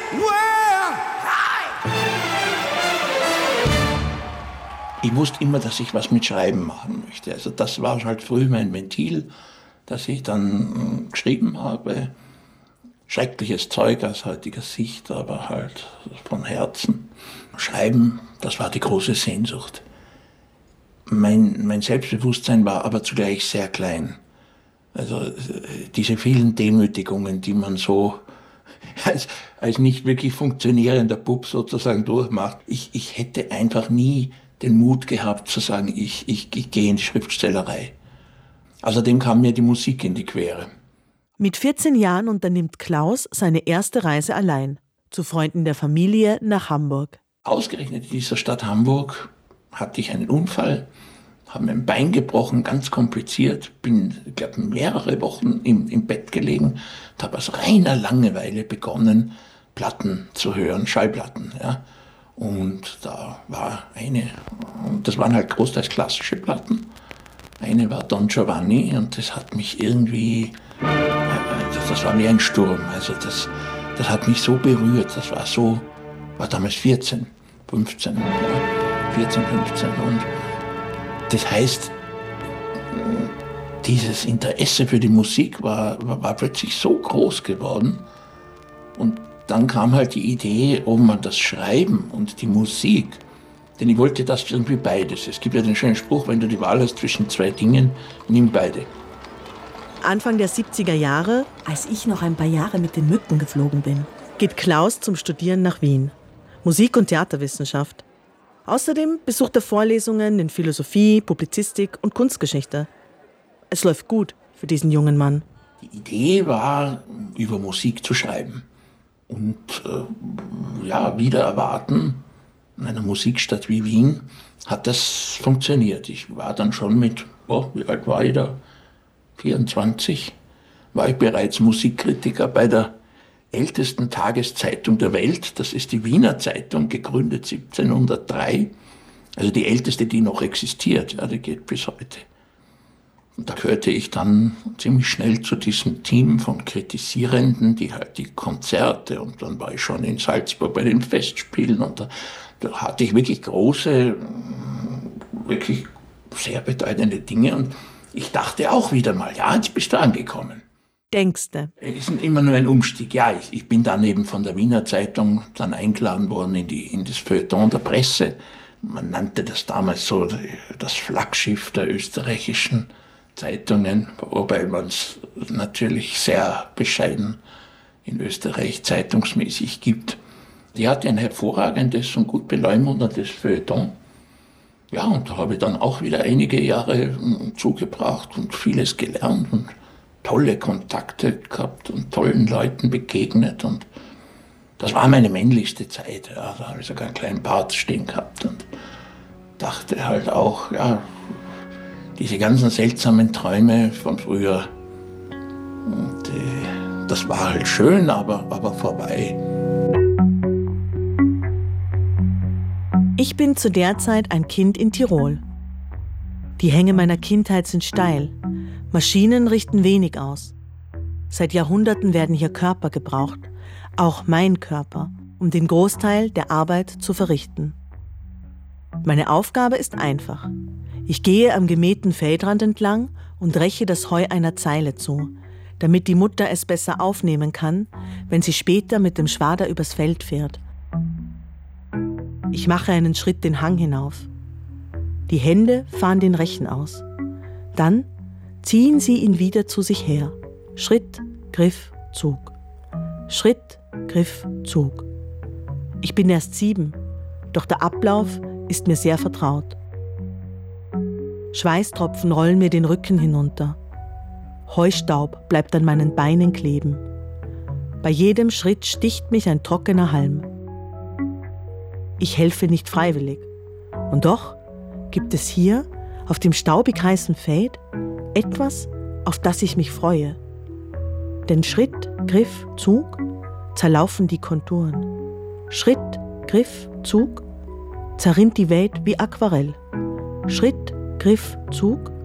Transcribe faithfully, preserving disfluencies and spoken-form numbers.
Ich wusste immer, dass ich was mit Schreiben machen möchte. Also das war halt früh mein Ventil, dass ich dann geschrieben habe. Schreckliches Zeug aus heutiger Sicht, aber halt von Herzen. Schreiben, das war die große Sehnsucht. Mein, mein Selbstbewusstsein war aber zugleich sehr klein. Also diese vielen Demütigungen, die man so als, als nicht wirklich funktionierender Bub sozusagen durchmacht. Ich, ich hätte einfach nie den Mut gehabt zu sagen, ich, ich, ich gehe in die Schriftstellerei. Außerdem kam mir die Musik in die Quere. Mit vierzehn Jahren unternimmt Klaus seine erste Reise allein, zu Freunden der Familie nach Hamburg. Ausgerechnet in dieser Stadt Hamburg hatte ich einen Unfall, habe mir ein Bein gebrochen, ganz kompliziert, bin, ich glaube, mehrere Wochen im, im Bett gelegen und habe aus reiner Langeweile begonnen, Platten zu hören, Schallplatten, ja. Und da war eine, und das waren halt großteils klassische Platten. Eine war Don Giovanni und das hat mich irgendwie, das, das war wie ein Sturm. Also das, das hat mich so berührt. Das war so, war damals vierzehn, fünfzehn, ja, vierzehn, fünfzehn. Und das heißt, dieses Interesse für die Musik war, war, war plötzlich so groß geworden. Und dann kam halt die Idee, ob man das Schreiben und die Musik, denn ich wollte das irgendwie beides. Es gibt ja den schönen Spruch, wenn du die Wahl hast zwischen zwei Dingen, nimm beide. Anfang der siebziger Jahre, als ich noch ein paar Jahre mit den Mücken geflogen bin, geht Klaus zum Studieren nach Wien. Musik- und Theaterwissenschaft. Außerdem besucht er Vorlesungen in Philosophie, Publizistik und Kunstgeschichte. Es läuft gut für diesen jungen Mann. Die Idee war, über Musik zu schreiben. Und äh, ja, wieder erwarten, in einer Musikstadt wie Wien hat das funktioniert. Ich war dann schon mit, oh, wie alt war ich da? vierundzwanzig, war ich bereits Musikkritiker bei der ältesten Tageszeitung der Welt. Das ist die Wiener Zeitung, gegründet siebzehnhundertdrei. Also die älteste, die noch existiert. Ja, die geht bis heute. Und da gehörte ich dann ziemlich schnell zu diesem Team von Kritisierenden, die halt die Konzerte, und dann war ich schon in Salzburg bei den Festspielen und da, da hatte ich wirklich große, wirklich sehr bedeutende Dinge und ich dachte auch wieder mal, ja, jetzt bist du angekommen. Denkste. Es ist immer nur ein Umstieg. Ja, ich, ich bin dann eben von der Wiener Zeitung dann eingeladen worden in, die, in das Feuilleton der Presse. Man nannte das damals so das Flaggschiff der österreichischen Zeitungen, wobei man es natürlich sehr bescheiden in Österreich zeitungsmäßig gibt. Die hatte ein hervorragendes und gut beleumundetes Feuilleton. Ja, und da habe ich dann auch wieder einige Jahre zugebracht und vieles gelernt und tolle Kontakte gehabt und tollen Leuten begegnet. Und das war meine männlichste Zeit. Ja, da habe ich sogar einen kleinen Bart stehen gehabt und dachte halt auch, ja, diese ganzen seltsamen Träume von früher, und, äh, das war halt schön, aber, aber vorbei. Ich bin zu der Zeit ein Kind in Tirol. Die Hänge meiner Kindheit sind steil. Maschinen richten wenig aus. Seit Jahrhunderten werden hier Körper gebraucht, auch mein Körper, um den Großteil der Arbeit zu verrichten. Meine Aufgabe ist einfach. Ich gehe am gemähten Feldrand entlang und räche das Heu einer Zeile zu, damit die Mutter es besser aufnehmen kann, wenn sie später mit dem Schwader übers Feld fährt. Ich mache einen Schritt den Hang hinauf. Die Hände fahren den Rechen aus. Dann ziehen sie ihn wieder zu sich her. Schritt, Griff, Zug. Schritt, Griff, Zug. Ich bin erst sieben, doch der Ablauf ist mir sehr vertraut. Schweißtropfen rollen mir den Rücken hinunter. Heustaub bleibt an meinen Beinen kleben. Bei jedem Schritt sticht mich ein trockener Halm. Ich helfe nicht freiwillig. Und doch gibt es hier, auf dem staubig heißen Feld, etwas, auf das ich mich freue. Denn Schritt, Griff, Zug zerlaufen die Konturen. Schritt, Griff, Zug zerrinnt die Welt wie Aquarell. Schritt, Griff, Zug